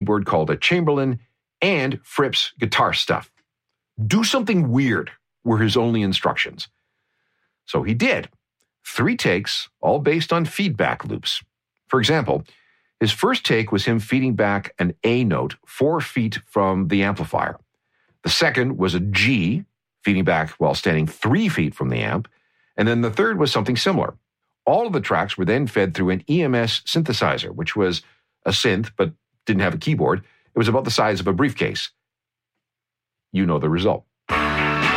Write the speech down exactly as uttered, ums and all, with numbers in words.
keyboard called a Chamberlin, and Fripp's guitar stuff. Do something weird were his only instructions. So he did. Three takes, all based on feedback loops. For example, his first take was him feeding back an A note four feet from the amplifier. The second was a G, feeding back while standing three feet from the amp. And then the third was something similar. All of the tracks were then fed through an E M S synthesizer, which was a synth but didn't have a keyboard. It was about the size of a briefcase. You know the result.